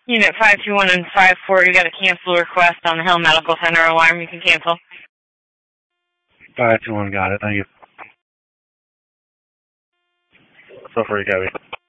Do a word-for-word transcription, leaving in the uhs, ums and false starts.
Unit five two one and five four, you got a cancel request on the Hill Medical Center alarm. You can cancel. five two one, got it. Thank you. So far, you got me.